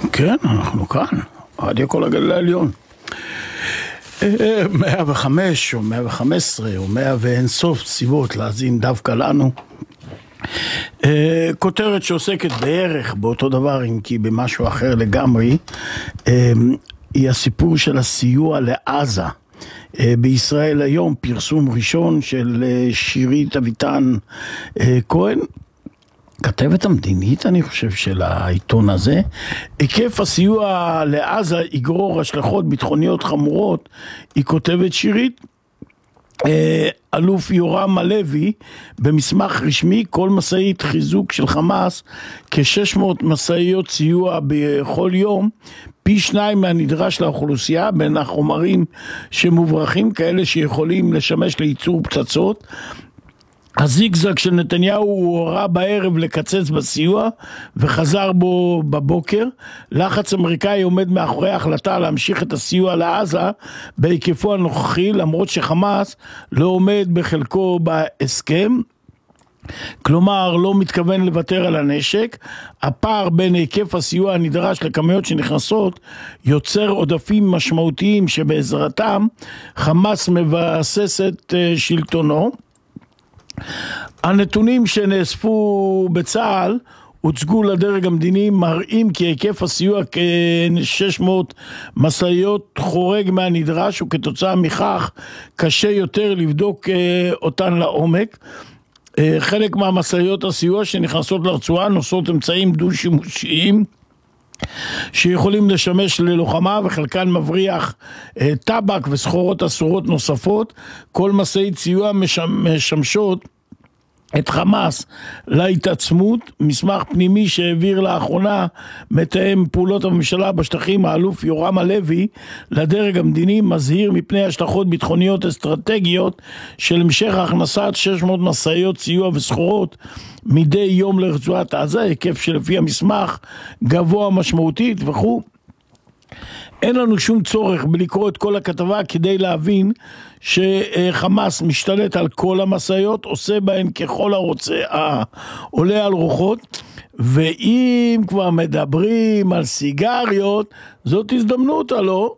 כן, אנחנו כאן, רדיו כל הגליל העליון. 105 או 115 או 100 ואין סוף סיבות להאזין דווקא לנו. כותרת שעוסקת בערך באותו דבר, אם כי במשהו אחר לגמרי, היא הסיפור של הסיוע לעזה. בישראל היום פרסום ראשון של שירית אביטן כהן, כתבת המדינית, אני חושב, של העיתון הזה. היקף הסיוע לעזה יגרור השלכות ביטחוניות חמורות, היא כותבת שירית. אלוף יורם הלוי, במסמך רשמי, כל מסעית חיזוק של חמאס, כ-600 מסעיות סיוע בכל יום, פי 2 מהנדרש לאוכלוסייה, בין החומרים שמוברחים, כאלה שיכולים לשמש לייצור פצצות. הזיגזג של נתניהו הוא הורה בערב לקצץ בסיוע וחזר בו בבוקר. לחץ אמריקאי עומד מאחורי ההחלטה להמשיך את הסיוע לעזה בהיקפו הנוכחי, למרות שחמאס לא עומד בחלקו בהסכם, כלומר לא מתכוון לוותר על הנשק. הפער בין היקף הסיוע הנדרש לכמויות שנכנסות יוצר עודפים משמעותיים שבעזרתם חמאס מבסס את שלטונו. הנתונים שנאספו בצה"ל הוצגו לדרג המדיני, מראים כי היקף הסיוע כ-600 מסעיות חורג מהנדרש, וכתוצאה מכך קשה יותר לבדוק אותן לעומק. חלק מהמסעיות הסיוע שנכנסות לרצועה נושאות אמצעים דו-שימושיים שיכולים לשמש ללוחמה, וחלקן מבריח טבק וסחורות אסורות נוספות. כל מסעית סיוע משמשות את חמאס להתעצמות. מסמך פנימי שהעביר לאחרונה מתאם פעולות הממשלה בשטחים, האלוף יורם הלוי, לדרג המדיני, מזהיר מפני השלכות ביטחוניות אסטרטגיות של המשך הכנסת 600 מסעיות סיוע וסחורות מדי יום לרצועת עזה, היקף שלפי המסמך גבוה משמעותית וכו'. אין לנו שום צורך בלקרוא את כל הכתבה כדי להבין שחמאס משתלט על כל המסעיות, עושה בהן ככל הרוצה, עולה על רוחות. ואם כבר מדברים על סיגריות, זאת הזדמנות, הלא?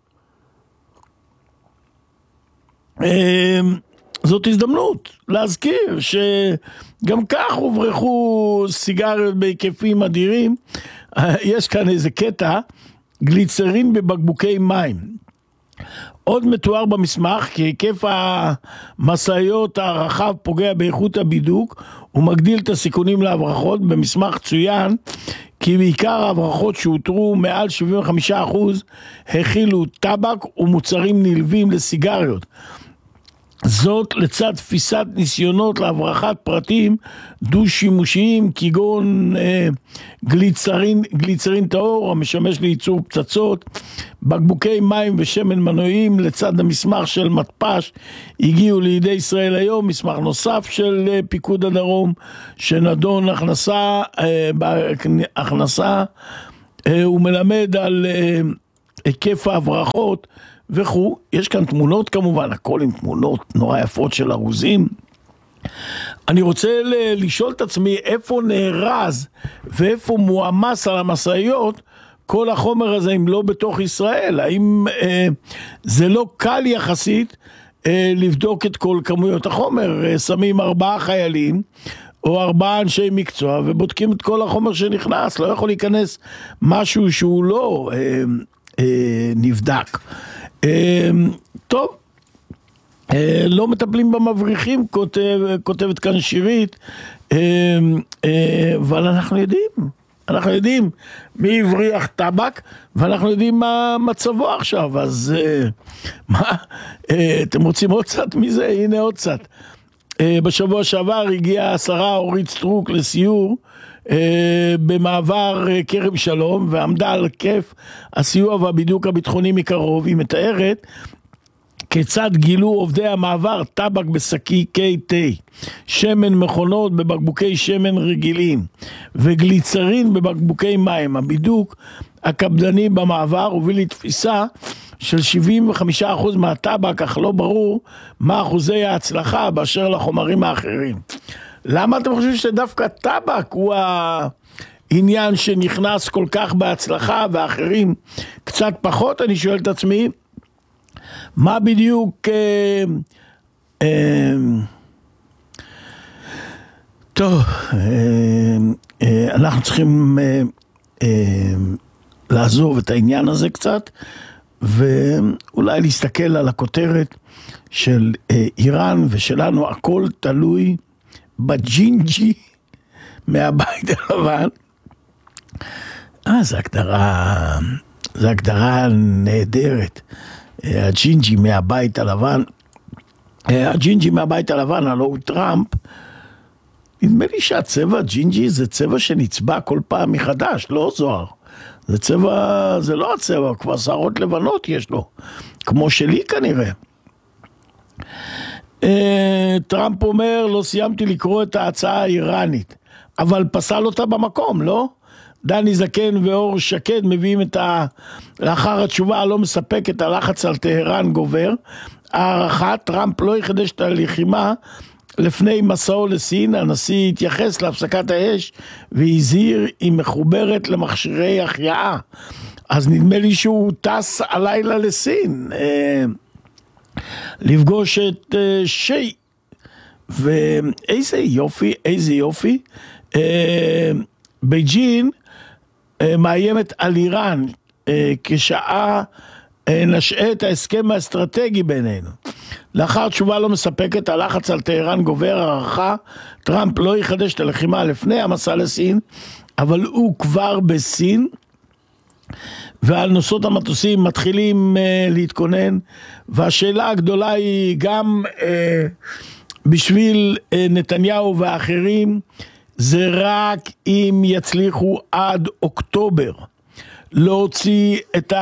זאת הזדמנות להזכיר שגם כך הוברחו סיגריות בהיקפים אדירים. יש כאן איזה קטע, גליצרין בבקבוקי מים. עוד מתואר במסמך כי היקף המסעיות הרחב פוגע באיכות הבידוק ומגדיל את הסיכונים להברחות. במסמך צוין כי בעיקר ההברחות שהותרו מעל 75% הכילו טבק ומוצרים נלווים לסיגריות. זאת לצד תפיסת ניסיונות להברחת פרטים דו-שימושיים כגון גליצרין טהור המשמש לייצור פצצות, בקבוקי מים ושמן מנועים. לצד המסמך של מתפ"ש הגיעו לידי ישראל היום מסמך נוסף של פיקוד הדרום שנדון הכנסה ומלמד על היקף ההברחות וכו'. יש כאן תמונות כמובן, הכל עם תמונות נורא יפות של ארוזים. אני רוצה לשאול את עצמי איפה נארז ואיפה מועמס על המסעיות כל החומר הזה אם לא בתוך ישראל. האם זה לא קל יחסית לבדוק את כל כמויות החומר? שמים 4 חיילים או 4 אנשי מקצוע ובודקים את כל החומר שנכנס. לא יכול להיכנס משהו שהוא לא נבדק. טוב, לא מטפלים במבריחים, כותבת כאן שירית, אבל אנחנו יודעים מי הבריח טבק, ואנחנו יודעים מה מצבו עכשיו. אז מה, אתם רוצים עוד קצת מזה? הנה עוד קצת. בשבוע שעבר הגיעה השרה אורית סטרוק לסיור במעבר כרם שלום ועמדה על כיף הסיוע והבידוק הביטחוני מקרוב. היא מתארת כיצד גילו עובדי המעבר טבק בשקיקי תה, שמן מכונות בבקבוקי שמן רגילים וגליצרין בבקבוקי מים. הבידוק הקפדני במעבר הוביל לתפיסה של 75% מהטבק, אך לא ברור מה אחוזי ההצלחה באשר לחומרים האחרים. למה אתם חושבים שדווקא טבק הוא עניין שנכנס כל כך בהצלחה ואחרים קצת פחות, אני שואל את עצמי, מה בדיוק... טוב, אנחנו צריכים לעזוב את העניין הזה קצת, ואולי להסתכל על הכותרת של איראן ושלנו, הכל תלוי בג'ינג'י מהבית הלבן. זו הגדרה נהדרת, הג'ינג'י מהבית הלבן. הג'ינג'י מהבית הלבן, הלוא הוא טראמפ. נדמה לי שהצבע ג'ינג'י זה צבע שנצבע כל פעם מחדש, לא זוהר. זה צבע, זה לא הצבע, כבר שערות לבנות יש לו, כמו שלי כנראה. טראמפ אומר, לא סיימתי לקרוא את ההצעה האיראנית, אבל פסל אותה במקום, לא? דני זקן ואור שקד מביאים לאחר התשובה הלא מספקת, הלחץ על טהרן גובר. הערכה, טראמפ לא יחדש את הלחימה לפני מסעו לסין. הנשיא התייחס להפסקת האש והזהיר, היא מחוברת למכשירי החייאה. אז נדמה לי שהוא טס הלילה לסין לפגוש את שי, ואיזה יופי, איזה יופי. בייג'ין מאיימת על איראן כשעה נשעה את ההסכם האסטרטגי בינינו. לאחר תשובה לא מספקת, הלחץ על טהרן גובר. הערכה, טראמפ לא יחדש את הלחימה לפני המסע לסין, אבל הוא כבר בסין, ועל נוסעות המטוסים מתחילים להתכונן, והשאלה הגדולה היא גם בשביל נתניהו ואחרים, זה רק אם יצליחו עד אוקטובר להוציא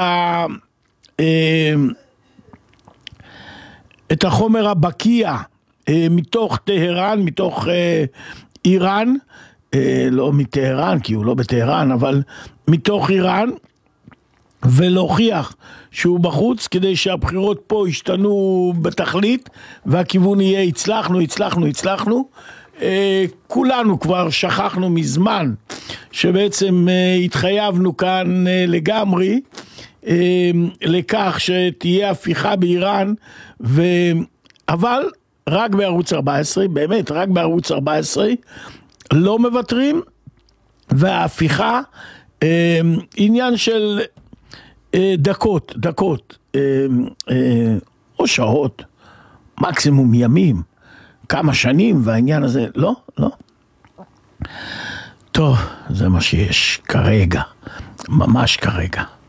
את החומר הבקיע מתוך טהרן, מתוך איראן, לא מטהרן כי הוא לא בטהרן, אבל מתוך איראן, ולהוכיח שהוא בחוץ, כדי שהבחירות פה ישתנו בתכלית, והכיוון יהיה הצלחנו. כולנו כבר שכחנו מזמן שבעצם התחייבנו כאן לגמרי לכך שתהיה הפיכה באיראן, אבל רק בערוץ 14, באמת רק בערוץ 14 לא מוותרים, וההפיכה עניין של דקות או שעות, מקסימום ימים, כמה שנים, והעניין הזה לא. טוב, זה מה שיש כרגע, ממש כרגע.